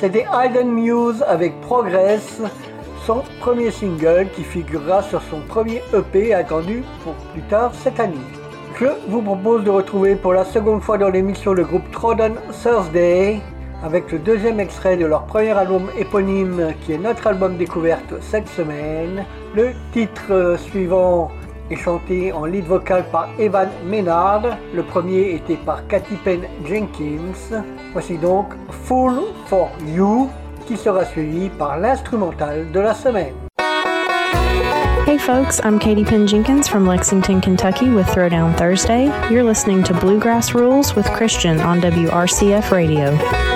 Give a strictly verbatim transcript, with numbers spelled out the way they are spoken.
C'était Hidden Muse avec Progress, son premier single qui figurera sur son premier E P attendu pour plus tard cette année. Je vous propose de retrouver pour la seconde fois dans l'émission le groupe Trodden Thursday avec le deuxième extrait de leur premier album éponyme qui est notre album découverte cette semaine. Le titre suivant est chanté en lead vocal par Evan Maynard. Le premier était par Katy Penn Jenkins. Voici donc Fool for You qui sera suivi par l'instrumental de la semaine. Hey folks, I'm Katy Penn Jenkins from Lexington, Kentucky with Throwdown Thursday. You're listening to Bluegrass Rules with Christian on W R C F Radio.